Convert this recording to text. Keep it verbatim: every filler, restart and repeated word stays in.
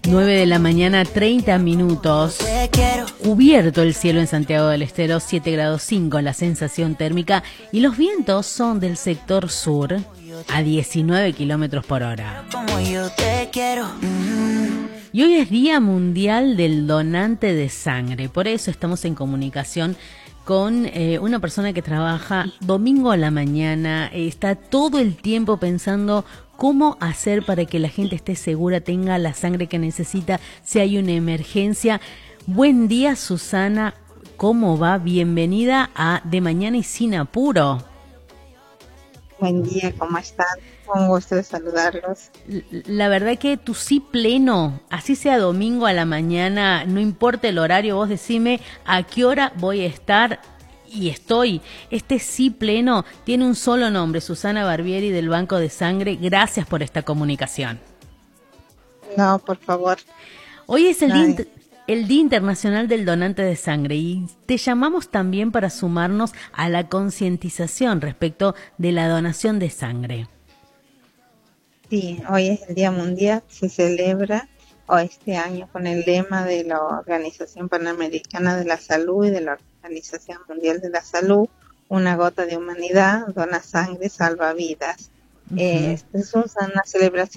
nueve de la mañana, treinta minutos. Cubierto el cielo en Santiago del Estero, siete grados cinco la sensación térmica y los vientos son del sector sur a diecinueve kilómetros por hora. Y hoy es Día Mundial del Donante de Sangre, por eso estamos en comunicación con eh, una persona que trabaja domingo a la mañana, eh, está todo el tiempo pensando cómo hacer para que la gente esté segura, tenga la sangre que necesita si hay una emergencia. Buen día, Susana, ¿cómo va? Bienvenida a De Mañana y Sin Apuro. Buen día, ¿cómo están? Un gusto de saludarlos. La verdad que tu sí pleno, así sea domingo a la mañana, no importa el horario, vos decime a qué hora voy a estar y estoy. Este sí pleno tiene un solo nombre, Susana Barbieri del Banco de Sangre. Gracias por esta comunicación. No, por favor. Hoy es el día, el Día Internacional del Donante de Sangre y te llamamos también para sumarnos a la concientización respecto de la donación de sangre. Sí, hoy es el Día Mundial, se celebra o este año con el lema de la Organización Panamericana de la Salud y de la Organización Mundial de la Salud, una gota de humanidad, dona sangre, salva vidas. Uh-huh. eh, esta es una celebración